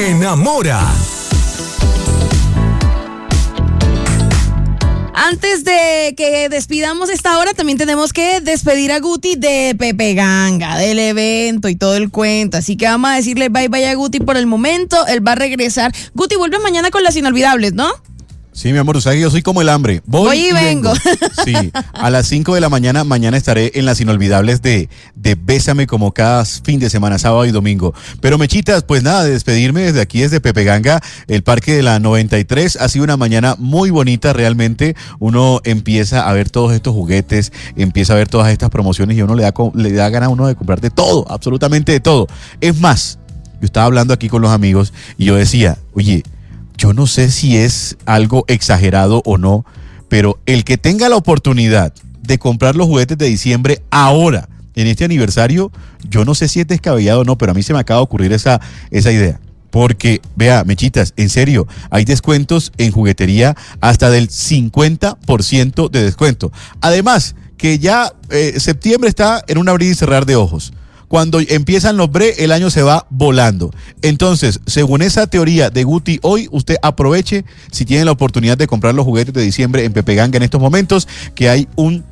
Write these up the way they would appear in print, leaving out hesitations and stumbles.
Te enamora. Antes de que despidamos esta hora, también tenemos que despedir a Guti de Pepe Ganga, del evento y todo el cuento. Así que vamos a decirle bye bye a Guti por el momento. Él va a regresar. Guti, vuelve mañana con las inolvidables, ¿no? Sí, mi amor, o sea que yo soy como el hambre. Voy y vengo. Sí, a las 5 de la mañana estaré en las inolvidables de Bésame, como cada fin de semana, sábado y domingo. Pero Mechitas, pues nada, de despedirme desde aquí, desde Pepe Ganga, el Parque de la 93. Ha sido una mañana muy bonita, realmente. Uno empieza a ver todos estos juguetes, empieza a ver todas estas promociones y uno le da ganas a uno de comprar de todo, absolutamente de todo. Es más, yo estaba hablando aquí con los amigos y yo decía, oye, yo no sé si es algo exagerado o no, pero el que tenga la oportunidad de comprar los juguetes de diciembre ahora, en este aniversario, yo no sé si es descabellado o no, pero a mí se me acaba de ocurrir esa idea. Porque, vea, Mechitas, en serio, hay descuentos en juguetería hasta del 50% de descuento. Además, que ya septiembre está en un abrir y cerrar de ojos. Cuando empiezan los bre, el año se va volando. Entonces, según esa teoría de Guti, hoy usted aproveche, si tiene la oportunidad de comprar los juguetes de diciembre en Pepe Ganga en estos momentos, que hay un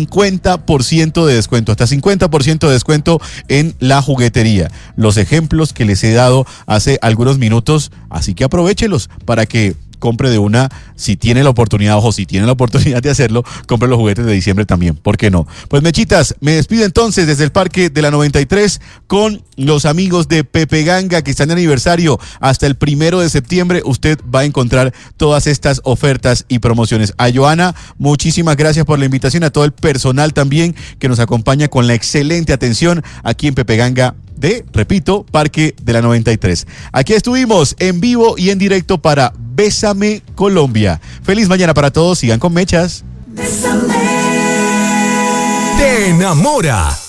50% de descuento, hasta 50% de descuento en la juguetería. Los ejemplos que les he dado hace algunos minutos, así que aprovéchelos para que compre de una, si tiene la oportunidad, ojo, si tiene la oportunidad de hacerlo, compre los juguetes de diciembre también, ¿por qué no? Pues Mechitas, me despido entonces desde el Parque de la 93 con los amigos de Pepe Ganga que están de aniversario hasta el 1 de septiembre. Usted va a encontrar todas estas ofertas y promociones. A Joana, muchísimas gracias por la invitación, a todo el personal también que nos acompaña con la excelente atención aquí en Pepe Ganga repito, Parque de la 93. Aquí estuvimos en vivo y en directo para Bésame Colombia. Feliz mañana para todos, sigan con Mechas. Bésame. Te enamora.